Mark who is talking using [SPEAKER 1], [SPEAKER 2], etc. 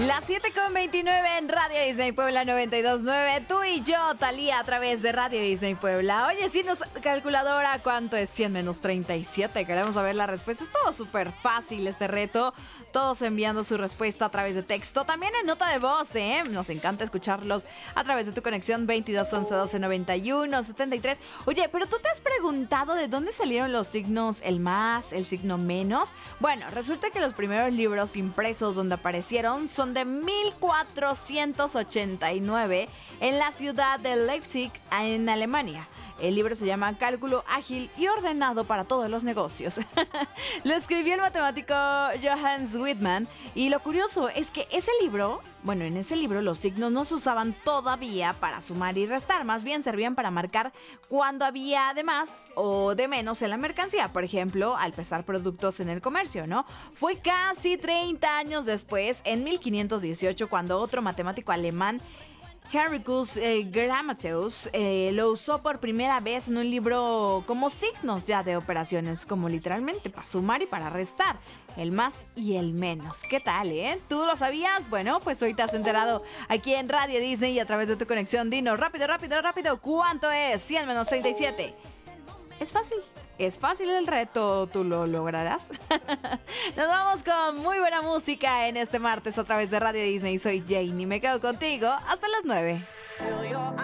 [SPEAKER 1] Las 7:29 en Radio Disney Puebla 92.9. Tú y yo, Talía, a través de Radio Disney Puebla. Oye, sí, calculadora, ¿cuánto es 100 menos 37? Queremos saber la respuesta. Es todo súper fácil este reto. Todos enviando su respuesta a través de texto. También en nota de voz, ¿eh? Nos encanta escucharlos a través de tu conexión 22 11 12 91 73. Oye, pero ¿tú te has preguntado de dónde salieron los signos el más, el signo menos? Bueno, resulta que los primeros libros impresos donde aparecieron son de 1489 en la ciudad de Leipzig, en Alemania. El libro se llama Cálculo Ágil y Ordenado para Todos los Negocios. Lo escribió el matemático Johannes Wittmann. Y lo curioso es que en ese libro los signos no se usaban todavía para sumar y restar. Más bien servían para marcar cuando había de más o de menos en la mercancía. Por ejemplo, al pesar productos en el comercio, ¿no? Fue casi 30 años después, en 1518, cuando otro matemático alemán, Henricus Grammateus, lo usó por primera vez en un libro como signos ya de operaciones, como literalmente para sumar y para restar, el más y el menos. ¿Qué tal, ¿Tú lo sabías? Bueno, pues hoy te has enterado aquí en Radio Disney y a través de tu conexión. Dinos, rápido, ¿cuánto es 100 menos 37? Es fácil el reto, ¿tú lo lograrás? Nos vamos con muy buena música en este martes a través de Radio Disney. Soy Jane y me quedo contigo hasta las 9.